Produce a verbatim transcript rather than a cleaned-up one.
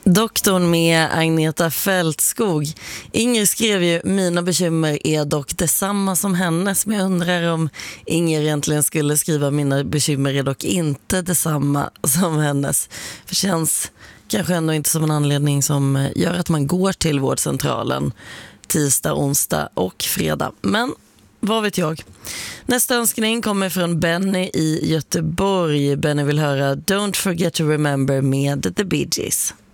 Doktorn med Agneta Fältskog. Inger skrev ju, mina bekymmer är dock detsamma som hennes. Men jag undrar om Inger egentligen skulle skriva, mina bekymmer är dock inte detsamma som hennes. För det känns kanske ändå inte som en anledning som gör att man går till vårdcentralen tisdag, onsdag och fredag. Men vad vet jag? Nästa önskning kommer från Benny i Göteborg. Benny vill höra Don't Forget to Remember med The Bee Gees.